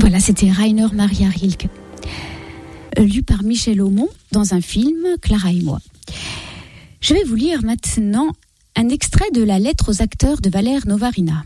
Voilà, c'était Rainer Maria Rilke, lu par Michel Aumont dans un film Clara et moi. Je vais vous lire maintenant un extrait de la lettre aux acteurs de Valère Novarina.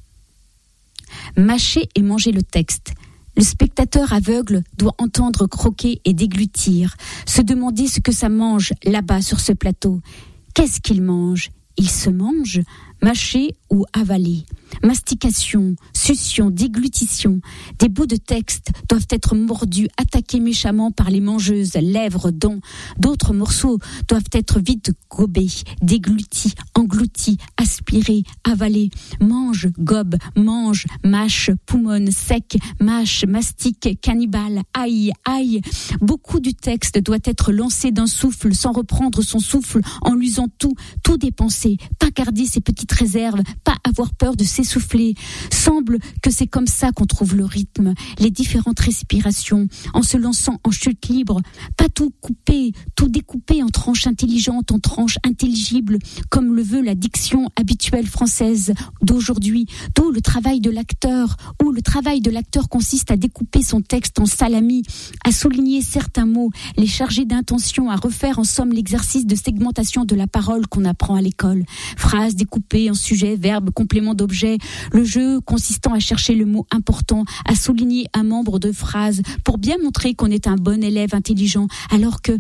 Mâcher et manger le texte. Le spectateur aveugle doit entendre croquer et déglutir, se demander ce que ça mange là-bas sur ce plateau. Qu'est-ce qu'il mange ? Il se mange, mâcher ou avaler. Mastication, succion, déglutition. Des bouts de texte doivent être mordus, attaqués méchamment par les mangeuses, lèvres, dents. D'autres morceaux doivent être vite gobés, déglutis, engloutis, aspirés, avalés. Mange, gobe, mange, mâche, poumonne, sec, mâche, mastique, cannibale, aïe, aïe. Beaucoup du texte doit être lancé d'un souffle, sans reprendre son souffle, en l'usant tout dépenser, pas garder ses petites réserves, pas avoir peur de s'essouffler. Semble que c'est comme ça qu'on trouve le rythme, les différentes respirations, en se lançant en chute libre, pas tout couper, tout découper en tranches intelligentes, en tranches intelligibles, comme le veut la diction habituelle française d'aujourd'hui, d'où le travail de l'acteur, où le travail de l'acteur consiste à découper son texte en salami, à souligner certains mots, les charger d'intention, à refaire en somme l'exercice de segmentation de la parole qu'on apprend à l'école. Phrases découpées en sujet, verbe, complément d'objet, le jeu consistant à chercher le mot important, à souligner un membre de phrase pour bien montrer qu'on est un bon élève intelligent, alors que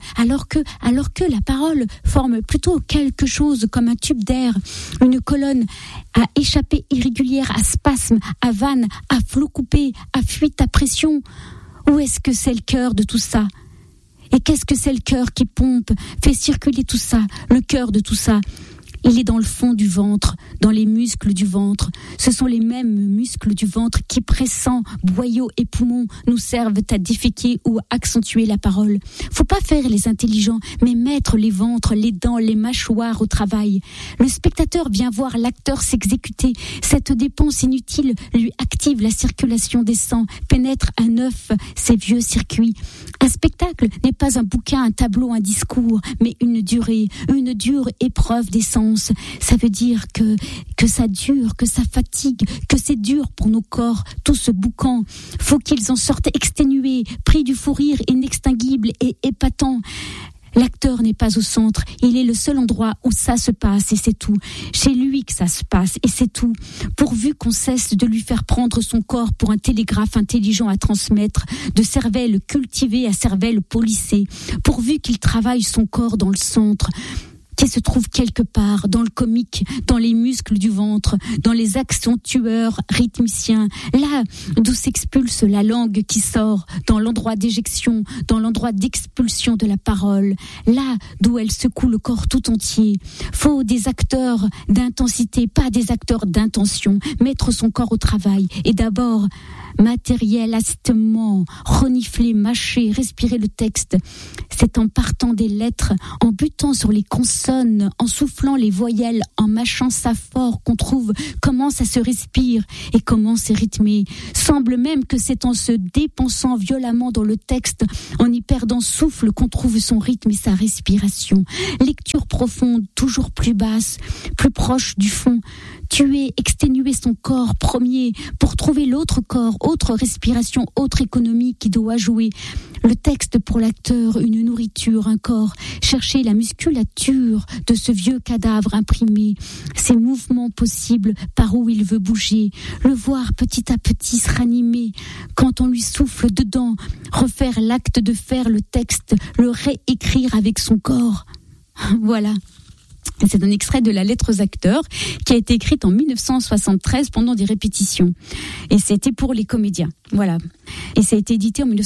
la parole forme plutôt quelque chose comme un tube d'air, une colonne à échappée irrégulière, à spasme, à vanne, à flot coupé, à fuite à pression. Où est-ce que c'est le cœur de tout ça ? Et qu'est-ce que c'est le cœur qui pompe, fait circuler tout ça, le cœur de tout ça ? Il est dans le fond du ventre, dans les muscles du ventre. Ce sont les mêmes muscles du ventre qui, pressant boyaux et poumons, nous servent à déféquer ou à accentuer la parole. Faut pas faire les intelligents, mais mettre les ventres, les dents, les mâchoires au travail. Le spectateur vient voir l'acteur s'exécuter. Cette dépense inutile lui active la circulation des sangs, pénètre à neuf ses vieux circuits. Un spectacle n'est pas un bouquin, un tableau, un discours, mais une durée, une dure épreuve des sens. Ça veut dire que ça dure, que ça fatigue, que c'est dur pour nos corps, tout ce boucan. Faut qu'ils en sortent exténués, pris du fou rire inextinguible et épatant. L'acteur n'est pas au centre, il est le seul endroit où ça se passe et c'est tout. Chez lui que ça se passe et c'est tout. Pourvu qu'on cesse de lui faire prendre son corps pour un télégraphe intelligent à transmettre, de cervelle cultivée à cervelle polissée. Pourvu qu'il travaille son corps dans le centre, qui se trouve quelque part dans le comique, dans les muscles du ventre, dans les accentueurs rythmiciens, là d'où s'expulse la langue qui sort, dans l'endroit d'éjection, dans l'endroit d'expulsion de la parole, là d'où elle secoue le corps tout entier. Faut des acteurs d'intensité, pas des acteurs d'intention, mettre son corps au travail et d'abord matérialistement renifler, mâcher, respirer le texte. C'est en partant des lettres, en butant sur les consonnes, en soufflant les voyelles, en mâchant ça fort qu'on trouve comment ça se respire et comment c'est rythmé. Semble même que c'est en se dépensant violemment dans le texte, en y perdant souffle qu'on trouve son rythme et sa respiration. Lecture profonde, toujours plus basse, plus proche du fond. Tuer, exténuer son corps premier pour trouver l'autre corps, autre respiration, autre économie qui doit jouer. Le texte pour l'acteur, une nourriture, un corps. Chercher la musculature de ce vieux cadavre imprimé, ses mouvements possibles par où il veut bouger. Le voir petit à petit se ranimer quand on lui souffle dedans. Refaire l'acte de faire le texte, le réécrire avec son corps. Voilà. C'est un extrait de la lettre aux acteurs qui a été écrite en 1973 pendant des répétitions. Et c'était pour les comédiens. Voilà. Et ça a été édité en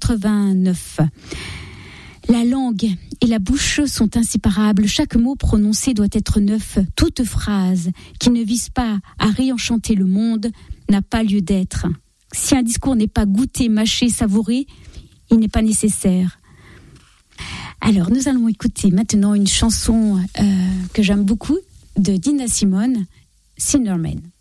1989. La langue et la bouche sont inséparables. Chaque mot prononcé doit être neuf. Toute phrase qui ne vise pas à réenchanter le monde n'a pas lieu d'être. Si un discours n'est pas goûté, mâché, savouré, il n'est pas nécessaire. Alors, nous allons écouter maintenant une chanson que j'aime beaucoup de Nina Simone, Sinnerman.